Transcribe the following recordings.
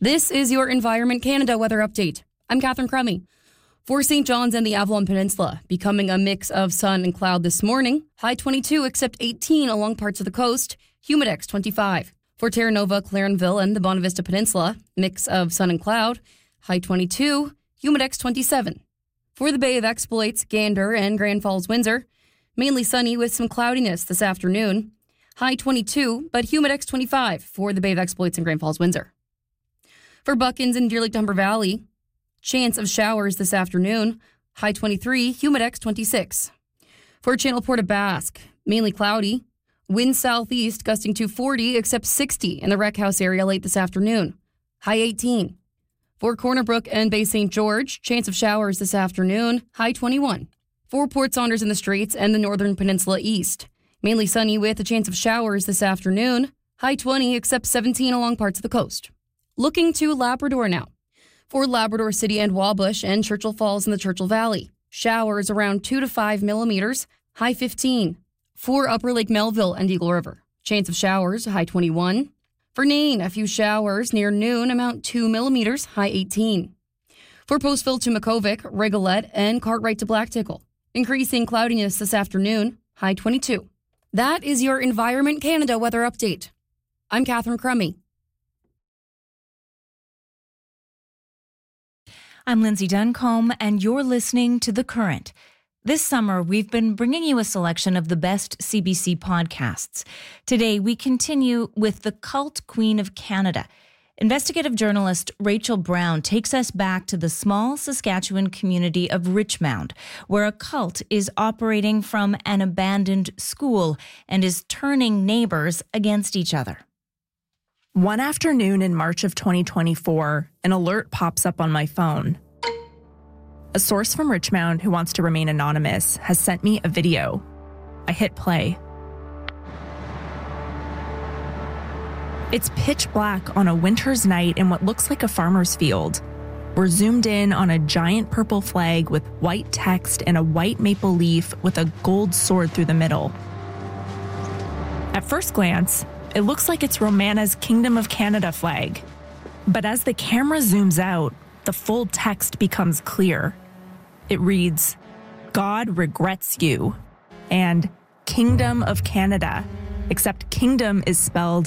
This is your Environment Canada weather update. I'm Catherine Crummy. For St. John's and the Avalon Peninsula, becoming a mix of sun and cloud this morning. High 22 except 18 along parts of the coast. Humidex 25. For Terra Nova, Clarenville, and the Bonavista Peninsula, mix of sun and cloud. High 22, Humidex 27. For the Bay of Exploits, Gander, and Grand Falls, Windsor, mainly sunny with some cloudiness this afternoon. High 22, but Humidex 25 for the Bay of Exploits and Grand Falls, Windsor. For Buckins and Deer Lake to Humber Valley, chance of showers this afternoon. High 23, Humidex 26. For Channel Port of Basque, mainly cloudy. Wind southeast gusting to 40 except 60 in the Rec House area late this afternoon. High 18. For Corner Brook and Bay St. George, chance of showers this afternoon. High 21. For Port Saunders in the Straits and the Northern Peninsula East, mainly sunny with a chance of showers this afternoon. High 20 except 17 along parts of the coast. Looking to Labrador now. For Labrador City and Wabush and Churchill Falls in the Churchill Valley, showers around 2 to 5 millimeters. High 15. For Upper Lake Melville and Eagle River, chance of showers. High 21. For Nain, a few showers near noon, amount 2 millimeters. High 18. For Postville to Makovic, Rigolette, and Cartwright to Blacktickle, increasing cloudiness this afternoon. High 22. That is your Environment Canada weather update. I'm Catherine Crummy. I'm Lindsay Duncombe, and you're listening to The Current. This summer, we've been bringing you a selection of the best CBC podcasts. Today, we continue with The Cult Queen of Canada. Investigative journalist Rachel Brown takes us back to the small Saskatchewan community of Richmond, where a cult is operating from an abandoned school and is turning neighbors against each other. One afternoon in March of 2024, an alert pops up on my phone. A source from Richmond who wants to remain anonymous has sent me a video. I hit play. It's pitch black on a winter's night in what looks like a farmer's field. We're zoomed in on a giant purple flag with white text and a white maple leaf with a gold sword through the middle. At first glance, it looks like it's Romana's Kingdom of Canada flag. But as the camera zooms out, the full text becomes clear. It reads, "God regrets you," and Kingdom of Canada, except kingdom is spelled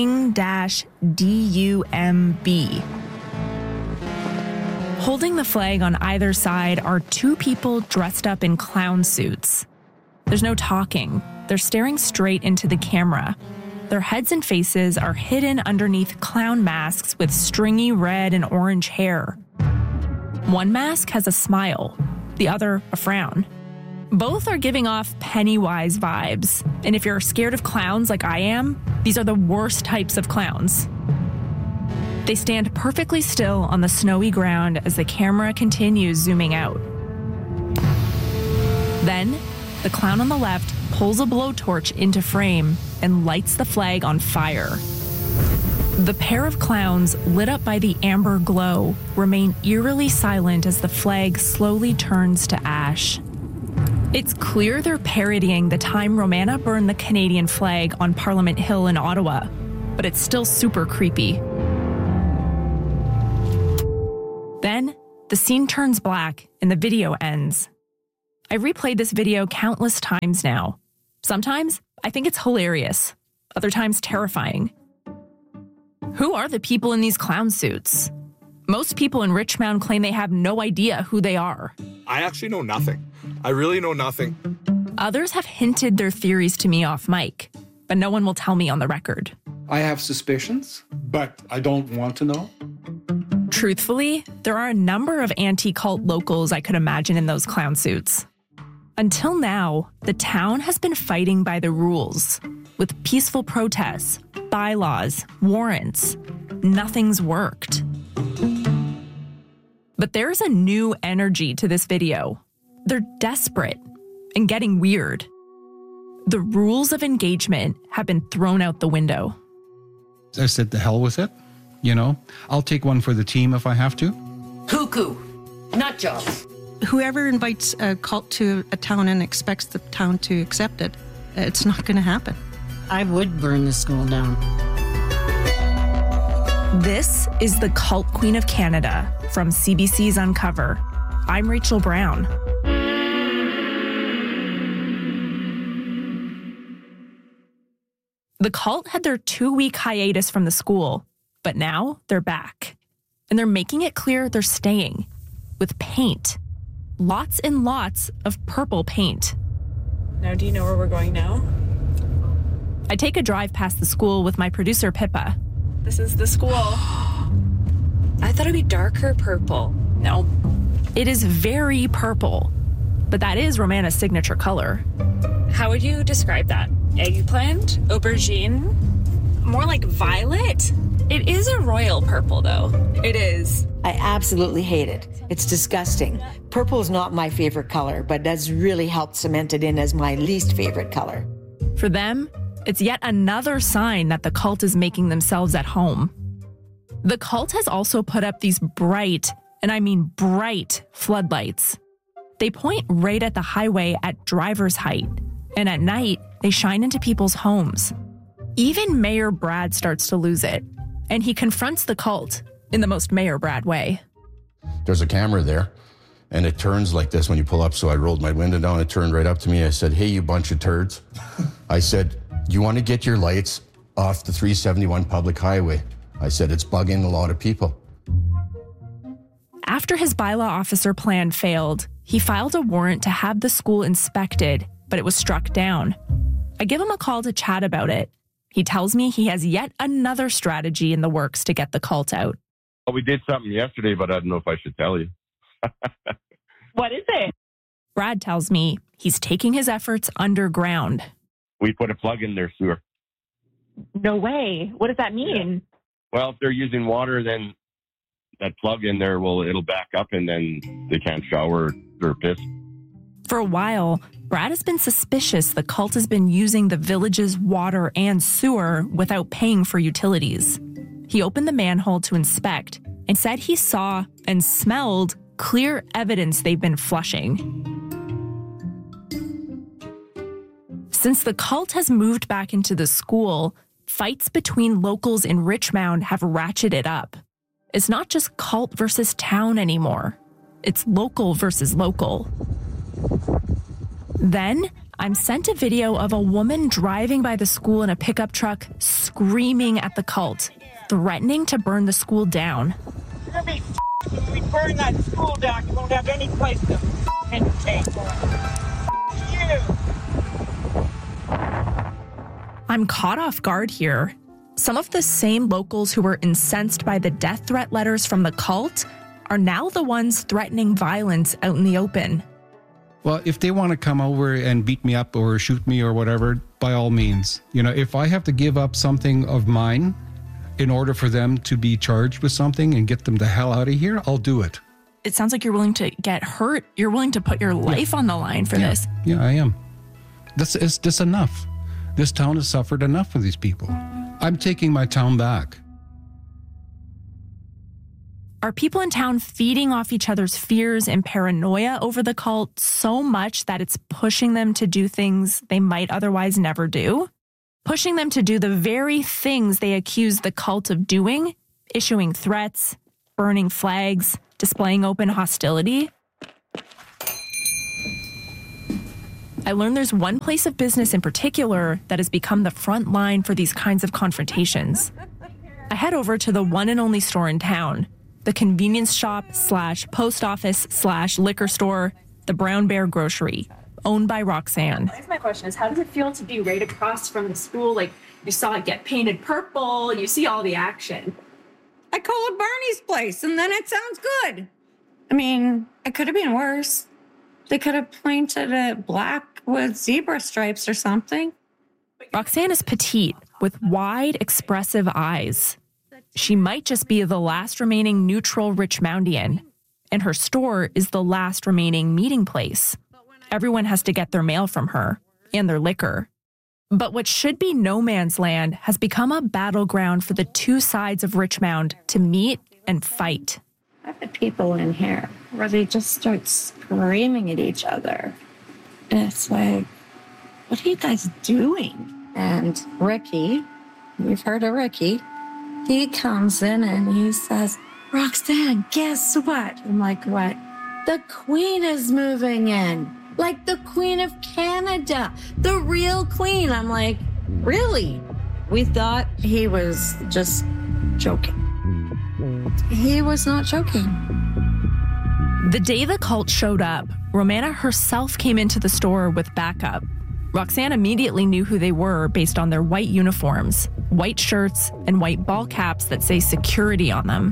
King-D-U-M-B. Holding the flag on either side are two people dressed up in clown suits. There's no talking. They're staring straight into the camera. Their heads and faces are hidden underneath clown masks with stringy red and orange hair. One mask has a smile, the other a frown. Both are giving off Pennywise vibes, and if you're scared of clowns like I am, these are the worst types of clowns. They stand perfectly still on the snowy ground as the camera continues zooming out. Then, the clown on the left pulls a blowtorch into frame and lights the flag on fire. The pair of clowns, lit up by the amber glow, remain eerily silent as the flag slowly turns to ash. It's clear they're parodying the time Romana burned the Canadian flag on Parliament Hill in Ottawa, but it's still super creepy. Then, the scene turns black and the video ends. I've replayed this video countless times now. Sometimes, I think it's hilarious. Other times, terrifying. Who are the people in these clown suits? Most people in Richmond claim they have no idea who they are. I actually know nothing. I really know nothing. Others have hinted their theories to me off mic, but no one will tell me on the record. I have suspicions, but I don't want to know. Truthfully, there are a number of anti-cult locals I could imagine in those clown suits. Until now, the town has been fighting by the rules, with peaceful protests, bylaws, warrants. Nothing's worked. But there's a new energy to this video. They're desperate and getting weird. The rules of engagement have been thrown out the window. I said, the hell with it. I'll take one for the team if I have to. Cuckoo, nut jobs. Whoever invites a cult to a town and expects the town to accept it, it's not going to happen. I would burn the school down. This is the Cult Queen of Canada from CBC's Uncover. I'm Rachel Brown. The cult had their 2-week hiatus from the school, but now they're back. And they're making it clear they're staying with paint. Lots and lots of purple paint. Now, do you know where we're going now? I take a drive past the school with my producer, Pippa. This is the school. I thought it'd be darker purple. No. It is very purple, but that is Romana's signature color. How would you describe that? Eggplant? Aubergine? More like violet? It is a royal purple, though. It is. I absolutely hate it. It's disgusting. Purple is not my favorite color, but does really help cement it in as my least favorite color. For them, it's yet another sign that the cult is making themselves at home. The cult has also put up these bright, and I mean bright, floodlights. They point right at the highway at driver's height, and at night, they shine into people's homes. Even Mayor Brad starts to lose it, and he confronts the cult in the most Mayor Brad way. There's a camera there, and it turns like this when you pull up, so I rolled my window down, it turned right up to me. I said, "Hey, you bunch of turds." I said, "You want to get your lights off the 371 public highway?" I said, "It's bugging a lot of people." After his bylaw officer plan failed, he filed a warrant to have the school inspected, but it was struck down. I give him a call to chat about it. He tells me he has yet another strategy in the works to get the cult out. Well, we did something yesterday, but I don't know if I should tell you. What is it? Brad tells me he's taking his efforts underground. We put a plug in their sewer. No way. What does that mean? Well, if they're using water, then that plug in there it'll back up and then they can't shower or piss. For a while, Brad has been suspicious the cult has been using the village's water and sewer without paying for utilities. He opened the manhole to inspect and said he saw and smelled clear evidence they've been flushing. Since the cult has moved back into the school, fights between locals in Richmond have ratcheted up. It's not just cult versus town anymore. It's local versus local. Then, I'm sent a video of a woman driving by the school in a pickup truck, screaming at the cult, threatening to burn the school down. You're gonna be when we burn that school down, you won't have any place to entertain. You. I'm caught off guard here. Some of the same locals who were incensed by the death threat letters from the cult are now the ones threatening violence out in the open. Well, if they want to come over and beat me up or shoot me or whatever, by all means. You know, if I have to give up something of mine in order for them to be charged with something and get them the hell out of here, I'll do it. It sounds like you're willing to get hurt. You're willing to put your life on the line for this. Yeah, I am. This is just enough. This town has suffered enough for these people. I'm taking my town back. Are people in town feeding off each other's fears and paranoia over the cult so much that it's pushing them to do things they might otherwise never do? Pushing them to do the very things they accuse the cult of doing, issuing threats, burning flags, displaying open hostility? I learned there's one place of business in particular that has become the front line for these kinds of confrontations. I head over to the one and only store in town, the convenience shop / post office / liquor store, the Brown Bear Grocery, owned by Roxanne. I guess my question is, how does it feel to be right across from the school? Like, you saw it get painted purple, you see all the action. I call it Barney's place, and then it sounds good. I mean, it could have been worse. They could have painted it black with zebra stripes or something. Roxanne is petite, with wide, expressive eyes. She might just be the last remaining neutral Richmondian, and her store is the last remaining meeting place. Everyone has to get their mail from her, and their liquor. But what should be no man's land has become a battleground for the two sides of Richmond to meet and fight. I've had people in here where they just start screaming at each other. And it's like, what are you guys doing? And Ricky, we've heard of Ricky, He comes in and he says, Roxanne, guess what? I'm like, what? The Queen is moving in. Like the Queen of Canada, the real Queen. I'm like, really? We thought he was just joking. He was not joking. The day the cult showed up, Romana herself came into the store with backup. Roxanne immediately knew who they were based on their white uniforms, white shirts, and white ball caps that say security on them.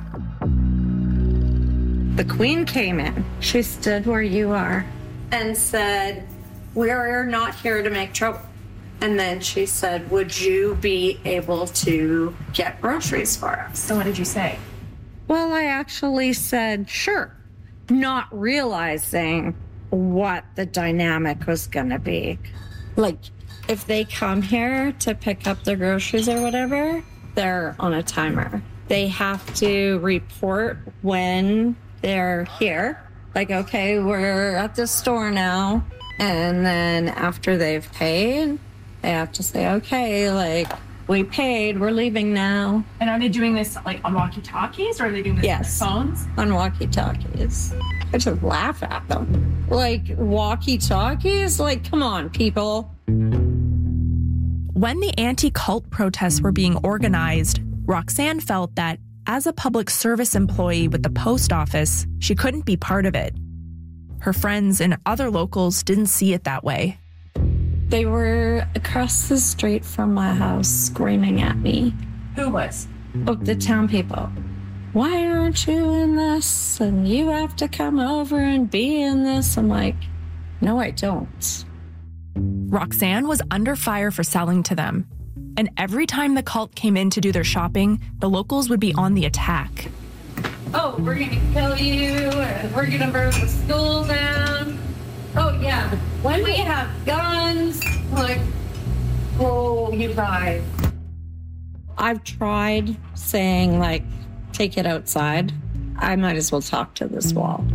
The Queen came in. She stood where you are and said, we're not here to make trouble. And then she said, would you be able to get groceries for us? So what did you say? Well, I actually said, sure, not realizing what the dynamic was going to be. Like, if they come here to pick up their groceries or whatever, they're on a timer. They have to report when they're here. Like, okay, we're at the store now. And then after they've paid, they have to say, okay, like, we paid, we're leaving now. And are they doing this like on walkie-talkies, or are they doing this on their phones? On walkie-talkies. I just laugh at them. Like, walkie-talkies? Like, come on, people. When the anti-cult protests were being organized, Roxanne felt that as a public service employee with the post office, she couldn't be part of it. Her friends and other locals didn't see it that way. They were across the street from my house screaming at me. Who was? Oh, the town people. Why aren't you in this? And you have to come over and be in this. I'm like, no, I don't. Roxanne was under fire for selling to them. And every time the cult came in to do their shopping, the locals would be on the attack. Oh, we're going to kill you, and we're going to burn the school down. Oh, yeah. When we have guns, like, oh, you guys. I've tried saying, like, take it outside. I might as well talk to this wall.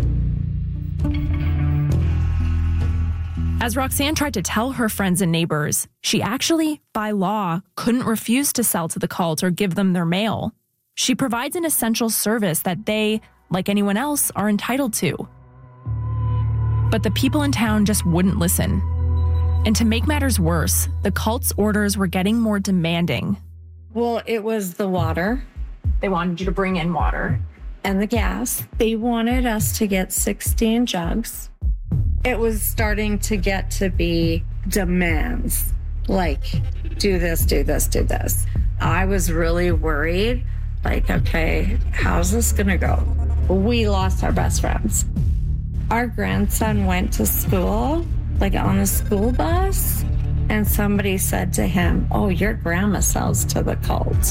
As Roxanne tried to tell her friends and neighbors, she actually, by law, couldn't refuse to sell to the cult or give them their mail. She provides an essential service that they, like anyone else, are entitled to. But the people in town just wouldn't listen. And to make matters worse, the cult's orders were getting more demanding. Well, it was the water. They wanted you to bring in water. And the gas. They wanted us to get 16 jugs. It was starting to get to be demands. Like, do this, do this, do this. I was really worried. Like, okay, how's this gonna go? We lost our best friends. Our grandson went to school, like on a school bus, and somebody said to him, oh, your grandma sells to the cult.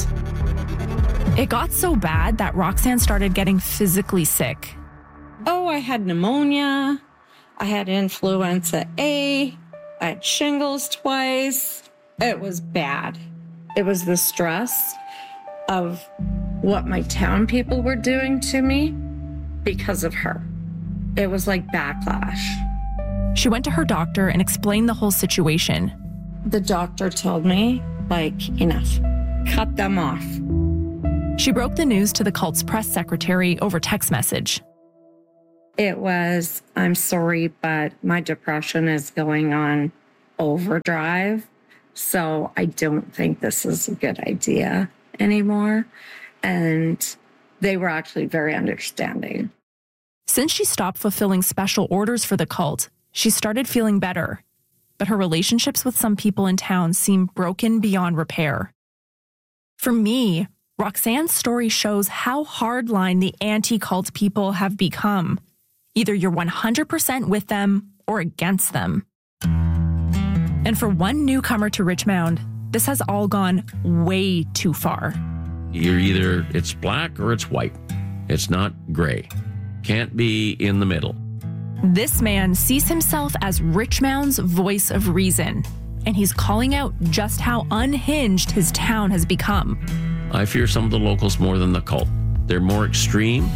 It got so bad that Roxanne started getting physically sick. Oh, I had pneumonia. I had influenza A. I had shingles twice. It was bad. It was the stress of what my town people were doing to me because of her. It was like backlash. She went to her doctor and explained the whole situation. The doctor told me, like, enough. Cut them off. She broke the news to the cult's press secretary over text message. It was, I'm sorry, but my depression is going on overdrive, so I don't think this is a good idea anymore. And they were actually very understanding. Since she stopped fulfilling special orders for the cult, she started feeling better. But her relationships with some people in town seemed broken beyond repair. For me, Roxanne's story shows how hardline the anti-cult people have become. Either you're 100% with them or against them. And for one newcomer to Richmond, this has all gone way too far. You're either it's black or it's white. It's not gray. Can't be in the middle. This man sees himself as Richmond's voice of reason, and he's calling out just how unhinged his town has become. I fear some of the locals more than the cult. They're more extreme.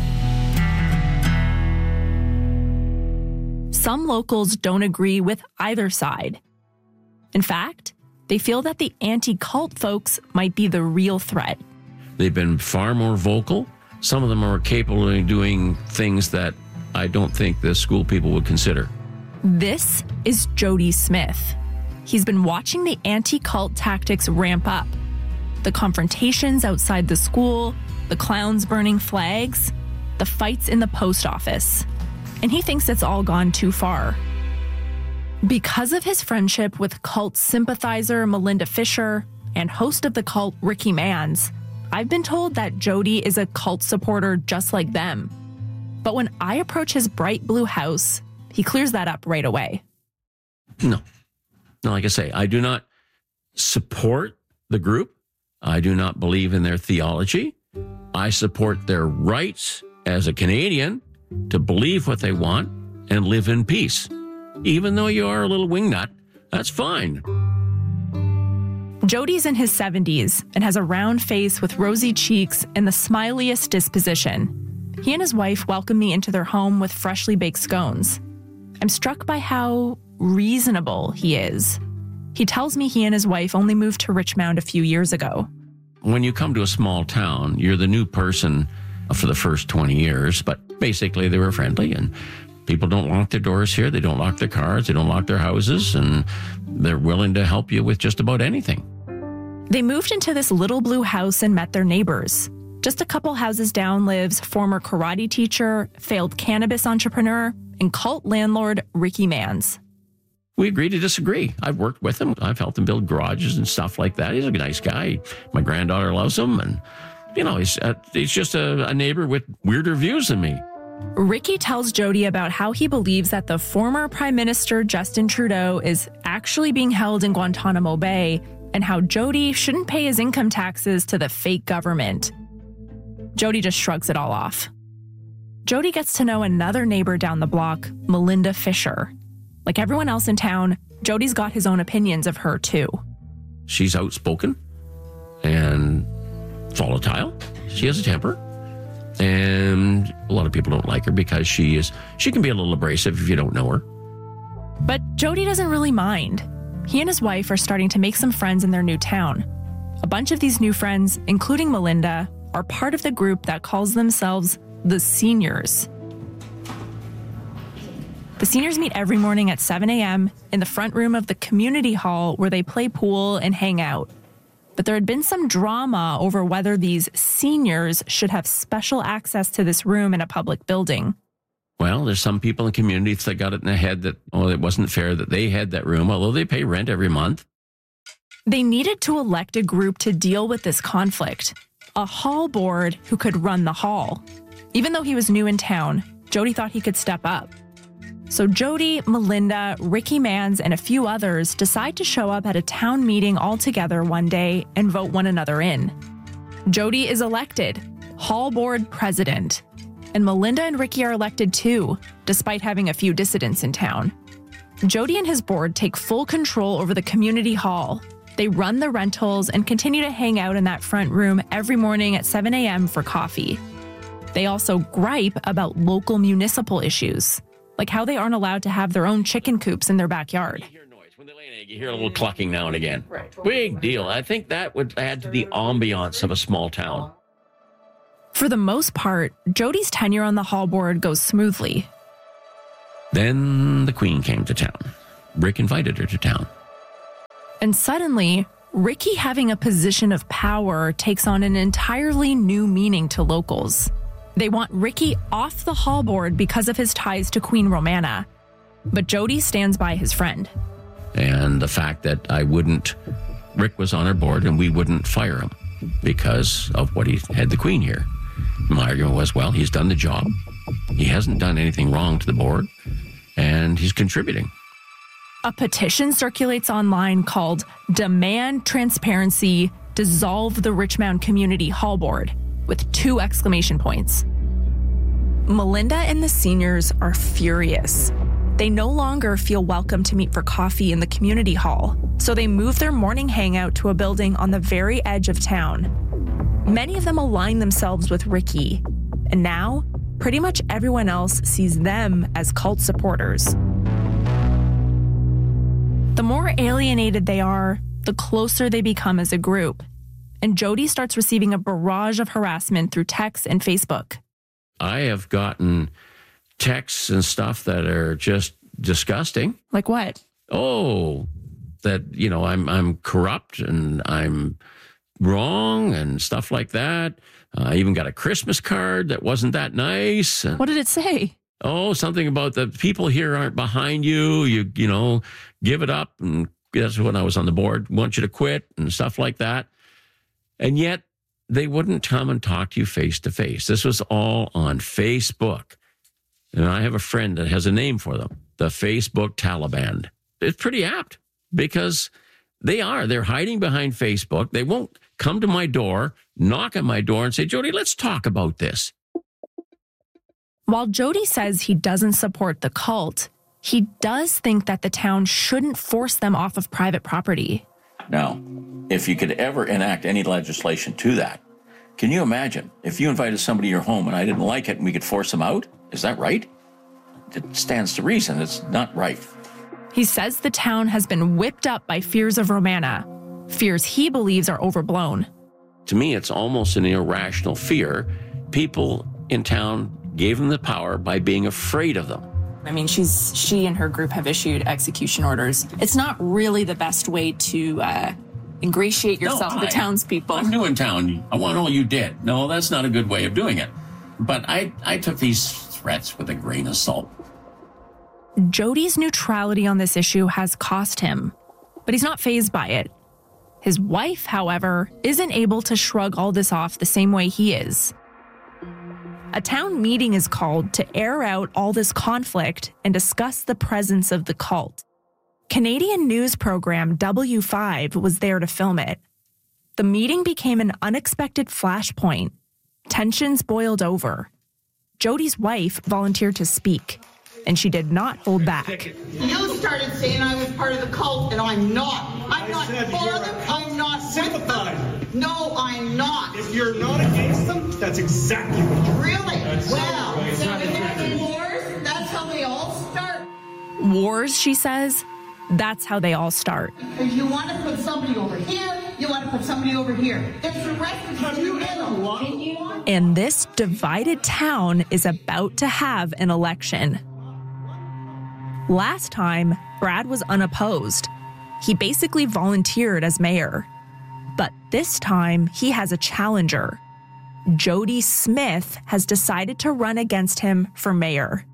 Some locals don't agree with either side. In fact, they feel that the anti-cult folks might be the real threat. They've been far more vocal. Some of them are capable of doing things that I don't think the school people would consider. This is Jody Smith. He's been watching the anti-cult tactics ramp up. The confrontations outside the school, the clowns burning flags, the fights in the post office. And he thinks it's all gone too far. Because of his friendship with cult sympathizer Melinda Fisher and host of the cult Ricky Manns, I've been told that Jody is a cult supporter just like them. But when I approach his bright blue house, he clears that up right away. No, like I say, I do not support the group. I do not believe in their theology. I support their rights as a Canadian to believe what they want and live in peace. Even though you are a little wingnut, that's fine. Jody's in his 70s and has a round face with rosy cheeks and the smiliest disposition. He and his wife welcome me into their home with freshly baked scones. I'm struck by how reasonable he is. He tells me he and his wife only moved to Richmond a few years ago. When you come to a small town, you're the new person for the first 20 years, but basically they were friendly, and people don't lock their doors here. They don't lock their cars. They don't lock their houses, and they're willing to help you with just about anything. They moved into this little blue house and met their neighbors. Just a couple houses down lives former karate teacher, failed cannabis entrepreneur, and cult landlord Ricky Manns. We agree to disagree. I've worked with him. I've helped him build garages and stuff like that. He's a nice guy. My granddaughter loves him, and he's just a neighbor with weirder views than me. Ricky tells Jody about how he believes that the former Prime Minister Justin Trudeau is actually being held in Guantanamo Bay, and how Jody shouldn't pay his income taxes to the fake government. Jody just shrugs it all off. Jody gets to know another neighbor down the block, Melinda Fisher. Like everyone else in town, Jody's got his own opinions of her too. She's outspoken and volatile. She has a temper. And a lot of people don't like her because she can be a little abrasive if you don't know her. But Jody doesn't really mind. He and his wife are starting to make some friends in their new town. A bunch of these new friends, including Melinda, are part of the group that calls themselves the Seniors. The Seniors meet every morning at 7 a.m. in the front room of the community hall where they play pool and hang out. But there had been some drama over whether these seniors should have special access to this room in a public building. Well, there's some people in the community that got it in the head that, it wasn't fair that they had that room, although they pay rent every month. They needed to elect a group to deal with this conflict, a hall board who could run the hall. Even though he was new in town, Jody thought he could step up. So Jody, Melinda, Ricky Manns, and a few others decide to show up at a town meeting all together one day and vote one another in. Jody is elected hall board president, and Melinda and Ricky are elected too, despite having a few dissidents in town. Jody and his board take full control over the community hall. They run the rentals and continue to hang out in that front room every morning at 7 a.m. for coffee. They also gripe about local municipal issues, like how they aren't allowed to have their own chicken coops in their backyard. When they lay an egg, you hear a little clucking now and again. Right. Big deal. I think that would add to the ambiance of a small town. For the most part, Jody's tenure on the hall board goes smoothly. Then the Queen came to town. Rick invited her to town. And suddenly, Ricky having a position of power takes on an entirely new meaning to locals. They want Ricky off the hall board because of his ties to Queen Romana. But Jody stands by his friend. And the fact that Rick was on our board and we wouldn't fire him because of what he had the Queen here. My argument was, well, he's done the job. He hasn't done anything wrong to the board, and he's contributing. A petition circulates online called Demand Transparency, Dissolve the Richmond Community Hall Board, with 2 exclamation points. Melinda and the seniors are furious. They no longer feel welcome to meet for coffee in the community hall, so they move their morning hangout to a building on the very edge of town. Many of them align themselves with Ricky, and now pretty much everyone else sees them as cult supporters. The more alienated they are, the closer they become as a group. and Jody starts receiving a barrage of harassment through text and Facebook. I have gotten texts and stuff that are just disgusting. Like what? Oh, that, I'm corrupt and I'm wrong and stuff like that. I even got a Christmas card that wasn't that nice. And, what did it say? Oh, something about the people here aren't behind you. You give it up. And that's when I was on the board. Want you to quit and stuff like that. And yet they wouldn't come and talk to you face to face. This was all on Facebook. And I have a friend that has a name for them, the Facebook Taliban. It's pretty apt because they're hiding behind Facebook. They won't come to my door, knock on my door and say, Jody, let's talk about this. While Jody says he doesn't support the cult, he does think that the town shouldn't force them off of private property. Now, if you could ever enact any legislation to that, can you imagine if you invited somebody to your home and I didn't like it and we could force them out? Is that right? It stands to reason. It's not right. He says the town has been whipped up by fears of Romana, fears he believes are overblown. To me, it's almost an irrational fear. People in town gave them the power by being afraid of them. I mean, she and her group have issued execution orders. It's not really the best way to ingratiate yourself with the townspeople. I'm new in town. I want all you dead. No, that's not a good way of doing it. But I took these threats with a grain of salt. Jody's neutrality on this issue has cost him, but he's not fazed by it. His wife, however, isn't able to shrug all this off the same way he is. A town meeting is called to air out all this conflict and discuss the presence of the cult. Canadian news program W5 was there to film it. The meeting became an unexpected flashpoint. Tensions boiled over. Jody's wife volunteered to speak, and she did not hold back. You started saying I was part of the cult, and I'm not. I'm not for them. I'm not sympathize. No, I'm not. If you're not against them, that's exactly what you're doing. Really? Well, so if there's wars, that's how they all start. Wars, she says, that's how they all start. If you want to put somebody over here, you want to put somebody over here. If the rest of you in and this divided town is about to have an election. Last time, Brad was unopposed. He basically volunteered as mayor. But this time, he has a challenger. Jody Smith has decided to run against him for mayor.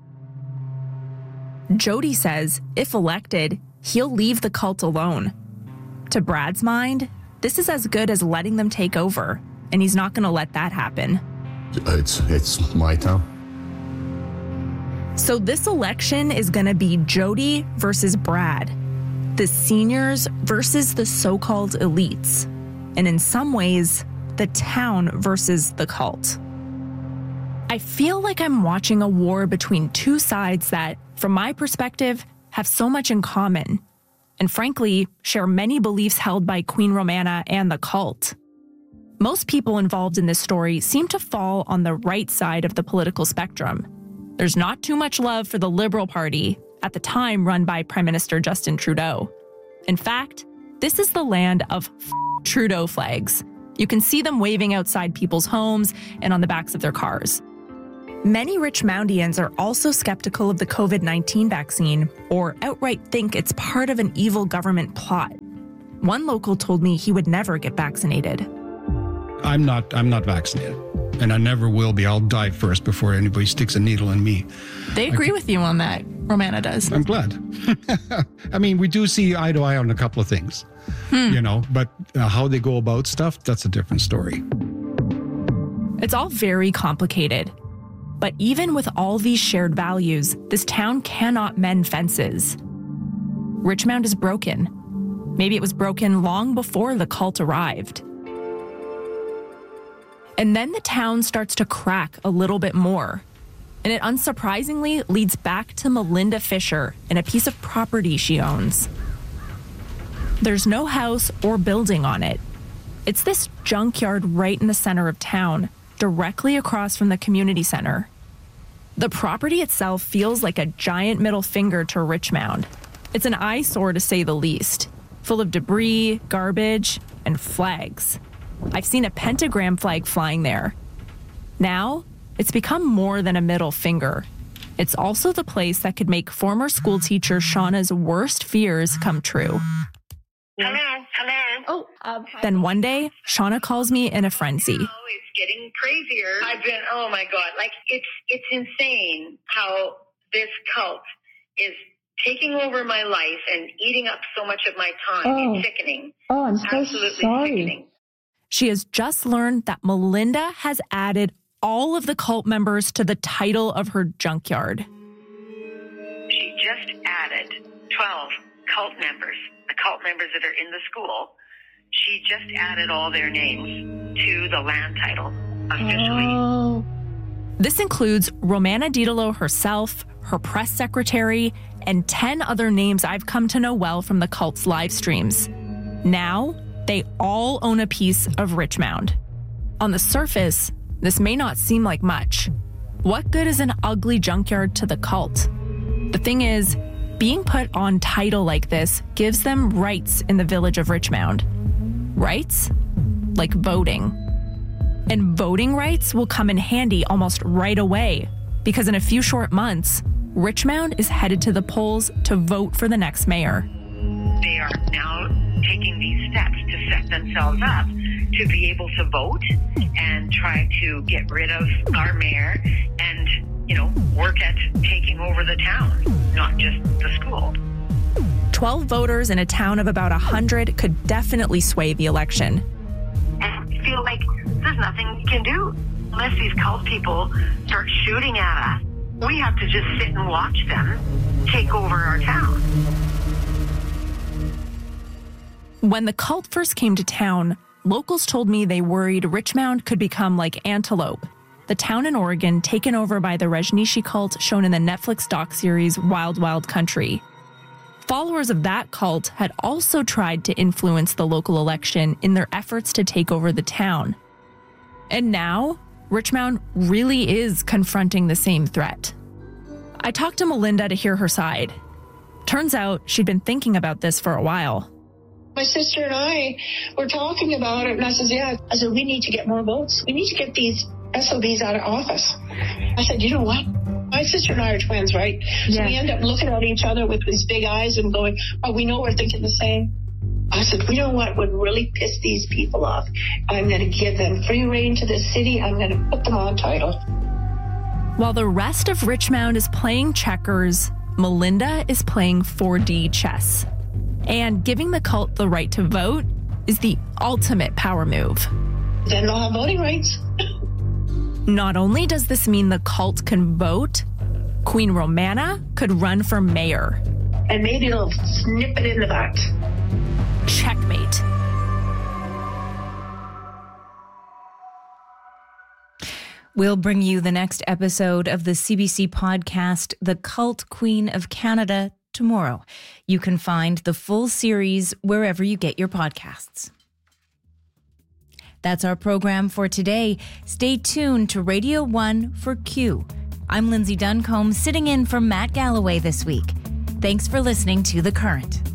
Jody says, if elected, he'll leave the cult alone. To Brad's mind, this is as good as letting them take over, and he's not going to let that happen. It's my town. So this election is going to be Jody versus Brad, the seniors versus the so-called elites, and in some ways, the town versus the cult. I feel like I'm watching a war between two sides that, from my perspective, have so much in common, and frankly, share many beliefs held by Queen Romana and the cult. Most people involved in this story seem to fall on the right side of the political spectrum. There's not too much love for the Liberal Party, at the time run by Prime Minister Justin Trudeau. In fact, this is the land of Trudeau flags. You can see them waving outside people's homes and on the backs of their cars. Many Richmoundians are also skeptical of the COVID-19 vaccine or outright think it's part of an evil government plot. One local told me he would never get vaccinated. I'm not vaccinated, and I never will be. I'll die first before anybody sticks a needle in me. They agree with you on that. Romana does. I'm glad. I mean, we do see eye to eye on a couple of things, but how they go about stuff, that's a different story. It's all very complicated. But even with all these shared values, this town cannot mend fences. Richmond is broken. Maybe it was broken long before the cult arrived. And then the town starts to crack a little bit more. And it unsurprisingly leads back to Melinda Fisher and a piece of property she owns. There's no house or building on it. It's this junkyard right in the center of town, directly across from the community center. The property itself feels like a giant middle finger to Richmond. It's an eyesore to say the least, full of debris, garbage, and flags. I've seen a pentagram flag flying there. Now, it's become more than a middle finger. It's also the place that could make former school teacher Shauna's worst fears come true. Hello. Oh, then one day, Shauna calls me in a frenzy. Oh, it's getting crazier. Oh my God, like it's insane how this cult is taking over my life and eating up so much of my time. It's sickening. Oh, I'm so absolutely sorry. Sickening. She has just learned that Melinda has added all of the cult members to the title of her junkyard. She just added 12 cult members, the cult members that are in the school. She just added all their names to the land title officially. This includes Romana Ditallo herself, her press secretary, and 10 other names I've come to know well from the cult's live streams. Now, they all own a piece of Richmond. On the surface, this may not seem like much. What good is an ugly junkyard to the cult? The thing is, being put on title like this gives them rights in the village of Richmond. Rights? Like voting. And voting rights will come in handy almost right away, because in a few short months, Richmond is headed to the polls to vote for the next mayor. They are now taking these steps to set themselves up to be able to vote and try to get rid of our mayor and, work at taking over the town, not just the school. 12 voters in a town of about 100 could definitely sway the election. And I feel like there's nothing we can do unless these cult people start shooting at us. We have to just sit and watch them take over our town. When the cult first came to town, locals told me they worried Richmond could become like Antelope, the town in Oregon taken over by the Rajneeshi cult shown in the Netflix docuseries Wild Wild Country. Followers of that cult had also tried to influence the local election in their efforts to take over the town. And now, Richmond really is confronting the same threat. I talked to Melinda to hear her side. Turns out she'd been thinking about this for a while. My sister and I were talking about it, and I said, we need to get more votes. We need to get these SOBs out of office. I said, you know what? My sister and I are twins, right? So we end up looking at each other with these big eyes and going, we know we're thinking the same. I said, you know what would really piss these people off? I'm going to give them free reign to the city. I'm going to put them on title. While the rest of Richmond is playing checkers, Melinda is playing 4D chess. And giving the cult the right to vote is the ultimate power move. Then they'll have voting rights. Not only does this mean the cult can vote, Queen Romana could run for mayor. And maybe they'll snip it in the butt. Checkmate. We'll bring you the next episode of the CBC podcast, The Cult Queen of Canada, tomorrow. You can find the full series wherever you get your podcasts. That's our program for today. Stay tuned to Radio 1 for Q. I'm Lindsay Duncombe, sitting in for Matt Galloway this week. Thanks for listening to The Current.